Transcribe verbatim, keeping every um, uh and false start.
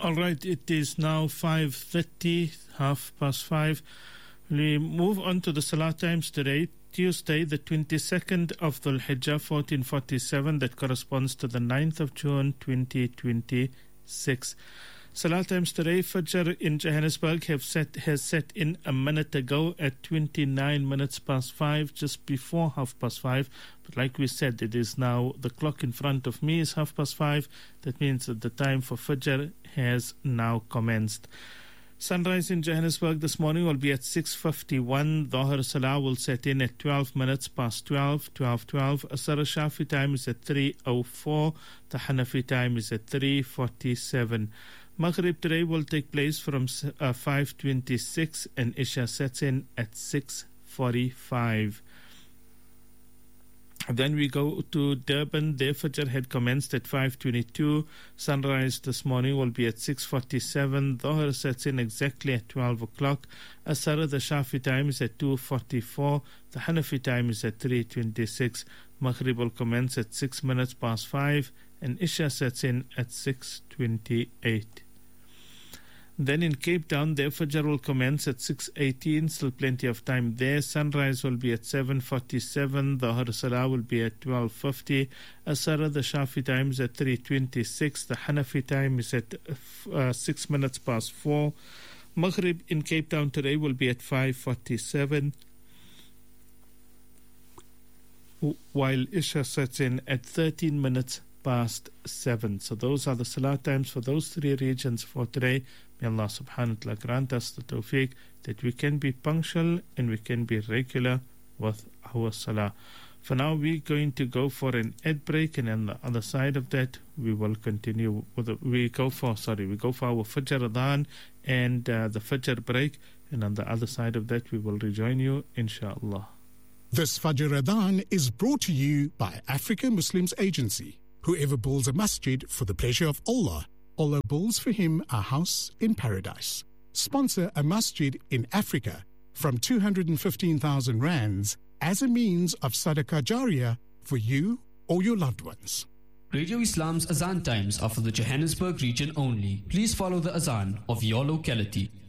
All right, it is now five thirty, half past five. We move on to the Salah times today. Tuesday, the twenty-second of Dhul Hijjah, fourteen forty-seven, that corresponds to the ninth of June, twenty twenty-six. Salah times today, Fajr in Johannesburg have set, has set in a minute ago at twenty-nine minutes past five, just before half past five. But like we said, it is now, the clock in front of me is half past five. That means that the time for Fajr has now commenced. Sunrise in Johannesburg this morning will be at six fifty-one. Dhuhr Salah will set in at twelve minutes past twelve, twelve twelve. Asr Shafi time is at three oh four. The Hanafi time is at three forty-seven. Maghrib today will take place from uh, five twenty-six and Isha sets in at six forty-five. Then we go to Durban. Their Fajr had commenced at five twenty-two. Sunrise this morning will be at six forty-seven. Dhuhr sets in exactly at twelve o'clock. Asr, the Shafi time is at two forty-four. The Hanafi time is at three twenty-six. Maghrib will commence at six minutes past five and Isha sets in at six twenty-eight. Then in Cape Town, their Fajr will commence at six eighteen, still plenty of time there. Sunrise will be at seven forty-seven. The Dhuhr Salah will be at twelve fifty. Asr, the Shafi time is at three twenty-six. The Hanafi time is at uh, six minutes past four. Maghrib in Cape Town today will be at five forty-seven, while Isha sets in at thirteen minutes past seven. So those are the Salah times for those three regions for today. May Allah subhanahu wa ta'ala grant us the tawfiq that we can be punctual and we can be regular with our Salah. For now, we're going to go for an ad break, and on the other side of that, we will continue with the, we go for sorry we go for our Fajr Adhan and uh, the Fajr break, and on the other side of that, we will rejoin you, inshallah. This Fajr Adhan is brought to you by Africa Muslims Agency. Whoever builds a masjid for the pleasure of Allah, Allah builds for him a house in paradise. Sponsor a masjid in Africa from two hundred fifteen thousand rands as a means of sadaqah jariyah for you or your loved ones. Radio Islam's Azan times are for the Johannesburg region only. Please follow the Azan of your locality.